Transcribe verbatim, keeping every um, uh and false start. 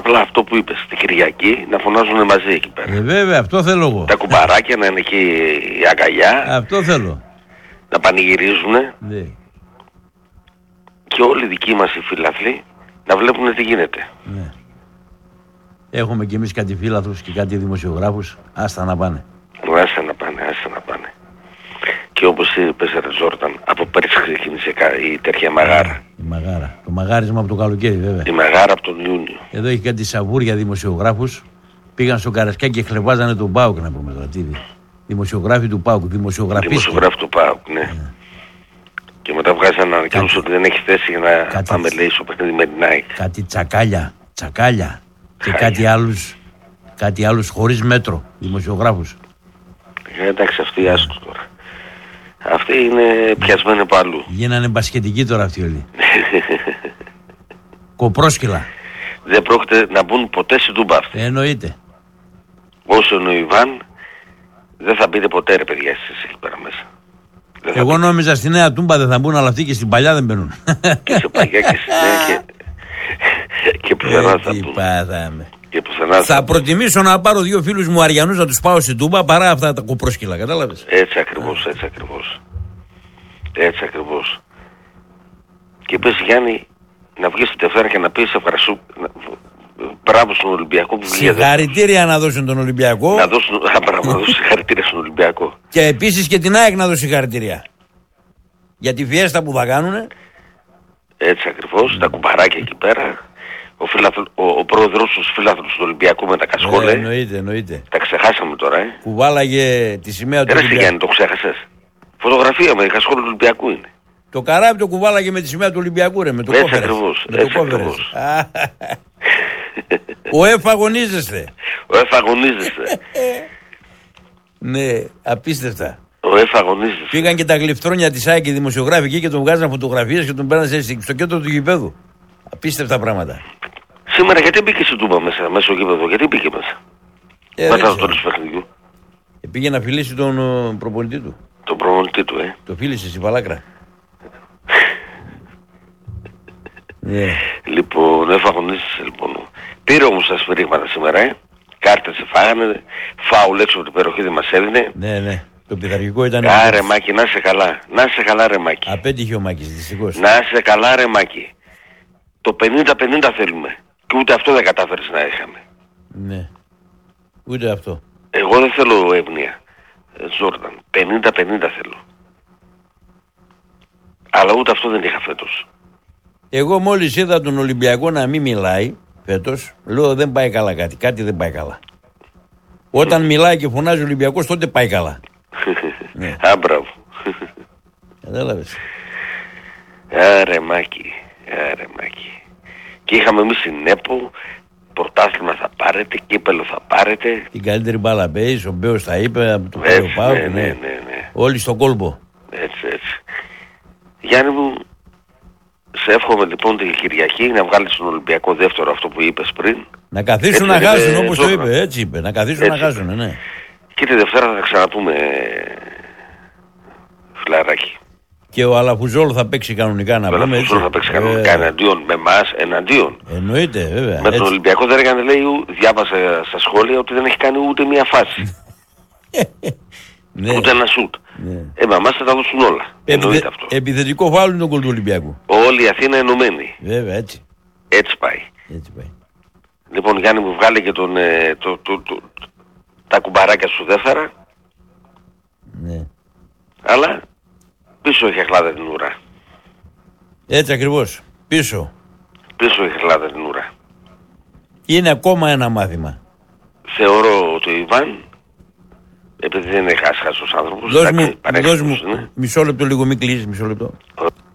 απλά αυτό που είπες, την Κυριακή να φωνάζουν μαζί εκεί πέρα. Ε, βέβαια, αυτό θέλω εγώ. Τα κουμπαράκια να είναι εκεί η αγκαλιά. Αυτό θέλω. Να πανηγυρίζουν. Ναι. Και όλοι οι δικοί μας οι φίλαθλοι να βλέπουν τι γίνεται. Ναι. Έχουμε κι εμείς κάτι φίλαθλους και κάτι δημοσιογράφους. Άστα να πάνε. Άστα να πάνε, άστα να πάνε. Και όπως είπες ρε Τζόρταν, από πέρσι ξεκίνησε η τέτοια μαγάρα. Η μαγάρα. Το μαγάρισμα από το καλοκαίρι βέβαια. Η μαγάρα από τον Ιούνιο. Εδώ έχει κάτι σαβούρια δημοσιογράφους. Πήγαν στο Καρασκάκι και χλεβάζανε τον ΠΑΟΚ να πούμε τώρα. Δημοσιογράφοι του ΠΑΟΚ. Δημοσιογραφοί. Δημοσιογράφοι του ΠΑΟΚ, ναι. yeah. Και μετά βγάζει να ανακοίνωση ότι δεν έχει θέση για να κάτι... πάμε λέει στο παιχνίδι με την ΑΕΚ. Κάτι τσακάλια. Τσακάλια. Και κάτι άλλους, κάτι άλλους χωρίς μέτρο δημοσιογράφους. Ε, εντάξει, αυτοί άστος τώρα. Αυτοί είναι πιασμένοι από αλλού. Γίνανε μπασκετικοί τώρα αυτοί όλοι. Κοπρόσκυλα. Δεν πρόκειται να μπουν ποτέ στην Τούμπα αυτοί. Εννοείται. Όσο είναι ο Ιβάν, δεν θα μπείτε ποτέ ρε παιδιά εσείς εκεί πέρα μέσα. Δεν Εγώ νόμιζα στη νέα Τούμπα δεν θα μπουν, αλλά αυτοί και στην παλιά δεν μπαίνουν. Και σε παλιά και στη νέα και... και πουθενά θα μπουν. Και πουθενά θα προτιμήσω να πάρω δύο φίλους μου Αριανούς να τους πάω στην Τούμπα παρά αυτά τα κοπρόσκυλα, κατάλαβες. Έτσι ακριβώς, έτσι ακριβώς. Έτσι ακριβώς. Και πες Γιάννη να βγεις την Δευτέρα και να πεις ευχαριστώ. Μπράβο στον Ολυμπιακό που βγήκε. Συγχαρητήρια να δώσουν τον Ολυμπιακό. Να δώσουν, α, μπράβο, να δώσουν συγχαρητήρια στον Ολυμπιακό. Και επίσης και την ΑΕΚ να δώσει συγχαρητήρια. Για τη φιέστα που θα κάνουνε. Έτσι ακριβώς, mm. τα κουμπαράκια εκεί πέρα. Ο, φιλαθλ, ο, ο πρόεδρος του φιλάθλους του Ολυμπιακού με τα κασκόλε. Ε, εννοείται, εννοείται. Τα ξεχάσαμε τώρα, ε. Κουβάλαγε τη σημαία του Ολυμπιακού. Ρε Γιάννη, το ξέχασες. Φωτογραφία με κασκόλε του Ολυμπιακού είναι. Το καράβι το κουβάλαγε με τη σημαία του Ολυμπιακού, ρε. Με το έτσι ακριβώς, έτσι ακριβώς. Ο ΕΦ αγωνίζεστε. Ο ΕΦ αγωνίζεστε. Ναι, απίστευτα. Ο ΕΦ αγωνίζεστε. Πήγαν και τα γλυφτρόνια της ΑΕΚ οι δημοσιογράφοι εκεί και τον βγάζαν φωτογραφίες και τον πέρασαν στο κέντρο του γηπέδου. Απίστευτα πράγματα. Σήμερα γιατί μπήκε στην Τούμπα μέσα, μέσα στο γήπεδο, γιατί μπήκε μέσα. Ε, μετά το τέλος του παιχνιδιού. Ε, πήγε να φιλήσει τον ο, προπονητή του. Τον προπονητή του, ε. Το φίλησε στη Βαλάκρα. Yeah. Λοιπόν, δεν θα αγωνίζεσαι λοιπόν. Πήρε όμως τα σφυρίγματα σήμερα, ε. Κάρτες σε φάγανε, φάουλ έξω από την περιοχή δεν μας έδινε. Ναι, ναι. Το πειθαρχικό ήταν... Α, ρε Μάκη, να είσαι καλά. Να είσαι καλά ρε Μάκη. Απέτυχε ο Μάκης, δυστυχώς. Να είσαι καλά ρε Μάκη. Το πενήντα πενήντα θέλουμε. Και ούτε αυτό δεν κατάφερες να είχαμε. Ναι. Ούτε αυτό. Εγώ δεν θέλω εύνοια. Τζόρνταν. πενήντα πενήντα θέλω. Αλλά ούτε αυτό δεν είχα φέτος. Εγώ μόλις είδα τον Ολυμπιακό να μην μιλάει φέτος, λέω δεν πάει καλά κάτι. Κάτι δεν πάει καλά. Όταν μιλάει και φωνάζει ο Ολυμπιακός, τότε πάει καλά. Ναι. Α, μπράβο. Κατάλαβες. Άρε Μάκη, άρε Μάκη. Και είχαμε εμείς την ΕΠΟ, πρωτάθλημα θα πάρετε, κύπελο θα πάρετε. Την καλύτερη μπάλα παίζεις, ο Μπέος τα είπε, από το έτσι, Πάο, ναι, ναι, ναι, ναι, ναι. Όλοι στον κόλπο. Έτσι, έτσι. Γιάννη μου, σε εύχομαι λοιπόν την Κυριακή να βγάλεις τον Ολυμπιακό δεύτερο αυτό που είπες πριν. Να καθίσουν έτσι, να χάσουν ε, όπως το είπε, έτσι είπε, να καθίσουν έτσι. Να χάσουν, ναι. Και τη Δευτέρα θα ξαναπούμε φιλαράκι. Και ο Αλαφουζόλ θα παίξει κανονικά να πούμε. Ο Αλαφουζόλ θα παίξει κανονικά ε... εναντίον με εμάς, εναντίον. Εννοείται βέβαια. Με έτσι. Τον Ολυμπιακό δεν έκανε, λέει, διάβασα στα σχόλια ότι δεν έχει κάνει ούτε μία φάση. Ναι. Ούτε ένα σουτ. Ναι. Ε, με εμάς θα τα δώσουν όλα. Επιθε... αυτό. Επιθετικό φάουλ είναι το γκολ του Ολυμπιακού. Όλη η Αθήνα ενωμένη. Βέβαια, έτσι. Έτσι πάει. Έτσι πάει. Λοιπόν, Γιάννη μου βγάλε και τον, ε, το, το, το, το, τα κουμπαράκια σου δεύτερα. Ναι. Αλλά πίσω έχει αχλάδα την ουρά. Έτσι ακριβώς. Πίσω. Πίσω έχει αχλάδα την ουρά. Είναι ακόμα ένα μάθημα. Θεωρώ ότι ο Ιβάν, επειδή δεν είναι χάσχας άνθρωπος, δώσ' μου, δώσ' μου μισό λεπτό λίγο, μην κλείσεις, μισό λεπτό.